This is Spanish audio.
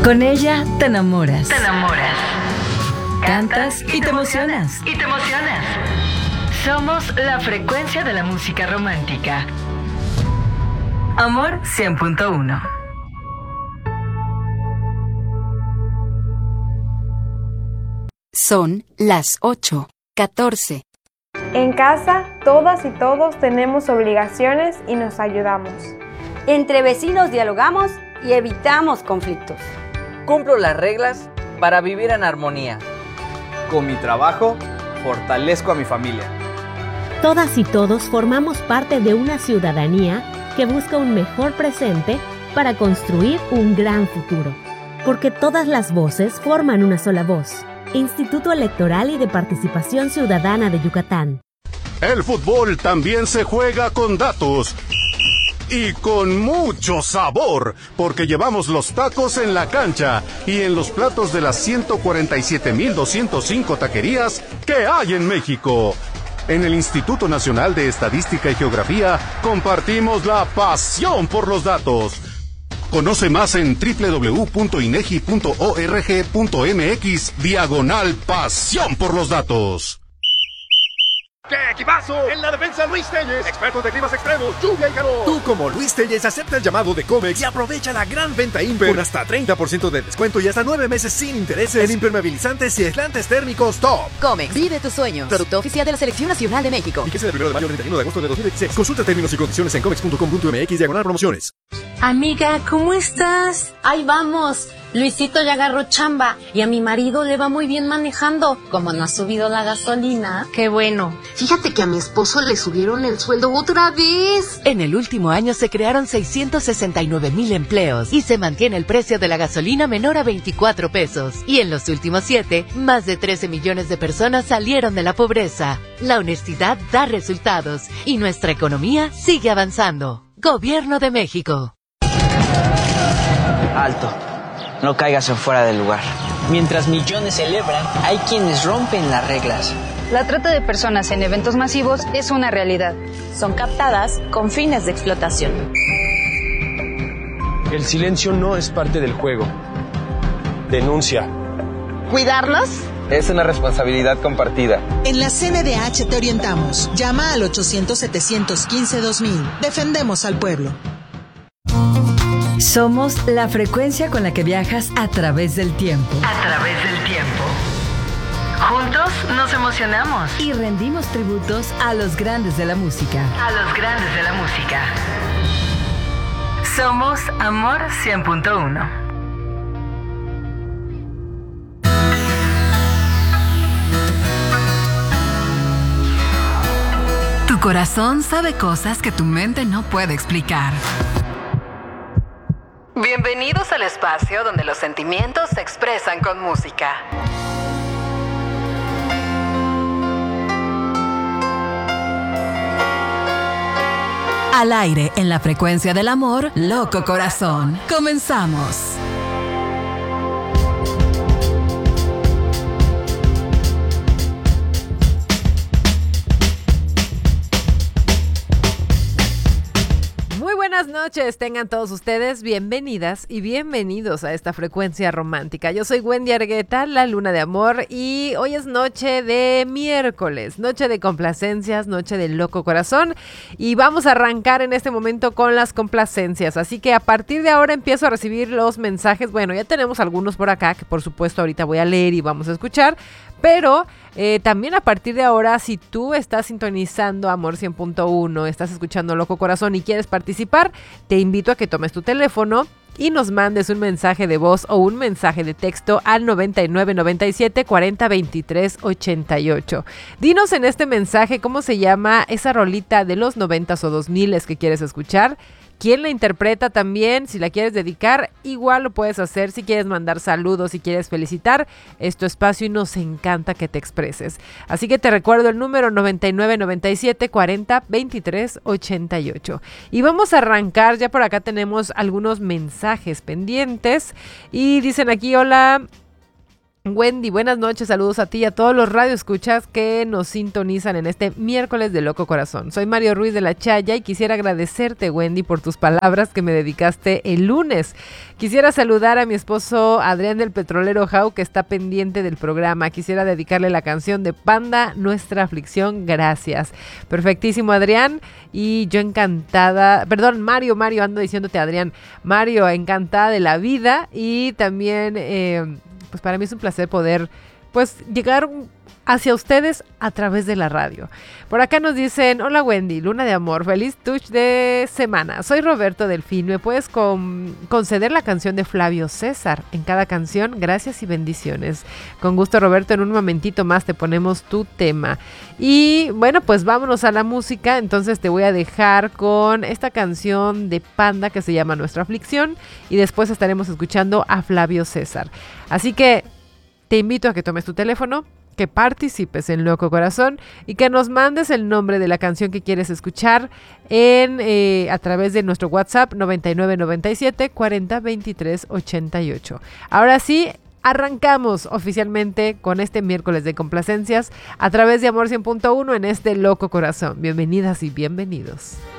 Con ella te enamoras. Te enamoras. Cantas y te emocionas. Y te emocionas. Somos la frecuencia de la música romántica. Amor 100.1. Son las 8:14. En casa, todas y todos tenemos obligaciones y nos ayudamos. Entre vecinos dialogamos y evitamos conflictos. Cumplo las reglas para vivir en armonía. Con mi trabajo, fortalezco a mi familia. Todas y todos formamos parte de una ciudadanía que busca un mejor presente para construir un gran futuro. Porque todas las voces forman una sola voz. Instituto Electoral y de Participación Ciudadana de Yucatán. El fútbol también se juega con datos. Y con mucho sabor, porque llevamos los tacos en la cancha y en los platos de las 147,205 taquerías que hay en México. En el Instituto Nacional de Estadística y Geografía compartimos la pasión por los datos. Conoce más en www.inegi.org.mx/pasión por los datos. ¡Qué equipazo! En la defensa, Luis Telles, expertos de climas extremos, lluvia y calor. Tú, como Luis Telles, acepta el llamado de Comex y aprovecha la gran venta Imper con hasta 30% de descuento y hasta 9 meses sin intereses en impermeabilizantes y aislantes térmicos top. Comex, vive tus sueños. Producto oficial de la Selección Nacional de México. Fíjese del 1 de mayo al 31 de agosto de 2016. Consulta términos y condiciones en comex.com.mx/promociones. Amiga, ¿cómo estás? Ahí vamos. Luisito ya agarró chamba y a mi marido le va muy bien manejando. Como no ha subido la gasolina, qué bueno. Fíjate que a mi esposo le subieron el sueldo otra vez. En el último año se crearon 669,000 empleos y se mantiene el precio de la gasolina menor a 24 pesos. Y en los últimos 7, más de 13 millones de personas salieron de la pobreza. La honestidad da resultados y nuestra economía sigue avanzando. Gobierno de México. Alto. No caigas en fuera del lugar. Mientras millones celebran, hay quienes rompen las reglas. La trata de personas en eventos masivos es una realidad. Son captadas con fines de explotación. El silencio no es parte del juego. Denuncia. ¿Cuidarlos? Es una responsabilidad compartida. En la CNDH te orientamos. Llama al 800-715-2000. Defendemos al pueblo. Somos la frecuencia con la que viajas a través del tiempo. A través del tiempo. Juntos nos emocionamos. Y rendimos tributos a los grandes de la música. A los grandes de la música. Somos Amor 100.1. Tu corazón sabe cosas que tu mente no puede explicar. Bienvenidos al espacio donde los sentimientos se expresan con música. Al aire, en la frecuencia del amor, Loco Corazón. Comenzamos. Buenas noches, tengan todos ustedes bienvenidas y bienvenidos a esta frecuencia romántica. Yo soy Wendy Argueta, la luna de amor, y hoy es noche de miércoles, noche de complacencias, noche de loco corazón, y vamos a arrancar en este momento con las complacencias, así que a partir de ahora empiezo a recibir los mensajes. Bueno, ya tenemos algunos por acá que por supuesto ahorita voy a leer y vamos a escuchar, pero también a partir de ahora, si tú estás sintonizando Amor 100.1, estás escuchando Loco Corazón y quieres participar, te invito a que tomes tu teléfono y nos mandes un mensaje de voz o un mensaje de texto al 9997 40 23 88. Dinos en este mensaje cómo se llama esa rolita de los 90s o 2000s que quieres escuchar. ¿Quién la interpreta también? Si la quieres dedicar, igual lo puedes hacer. Si quieres mandar saludos, si quieres felicitar, es tu espacio y nos encanta que te expreses. Así que te recuerdo el número 9997 40 23 88. Y vamos a arrancar, ya por acá tenemos algunos mensajes pendientes y dicen aquí, hola, Wendy, buenas noches, saludos a ti y a todos los radioescuchas que nos sintonizan en este miércoles de Loco Corazón. Soy Mario Ruiz de la Chaya y quisiera agradecerte, Wendy, por tus palabras que me dedicaste el lunes. Quisiera saludar a mi esposo Adrián del Petrolero Jau, que está pendiente del programa. Quisiera dedicarle la canción de Panda, Nuestra Aflicción, gracias. Perfectísimo, Adrián, y yo encantada, perdón, Mario, ando diciéndote Adrián. Mario, encantada de la vida y también... pues para mí es un placer poder pues llegar hacia ustedes a través de la radio. Por acá nos dicen, hola Wendy, Luna de Amor, feliz touch de semana. Soy Roberto Delfín, ¿me puedes conceder la canción de Flavio César en cada canción? Gracias y bendiciones. Con gusto, Roberto, en un momentito más te ponemos tu tema. Y bueno, pues vámonos a la música. Entonces te voy a dejar con esta canción de Panda que se llama Nuestra Aflicción y después estaremos escuchando a Flavio César. Así que te invito a que tomes tu teléfono, que participes en Loco Corazón y que nos mandes el nombre de la canción que quieres escuchar a través de nuestro WhatsApp 9997 40 23 88. Ahora sí, arrancamos oficialmente con este miércoles de complacencias a través de Amor 100.1 en este Loco Corazón. Bienvenidas y bienvenidos.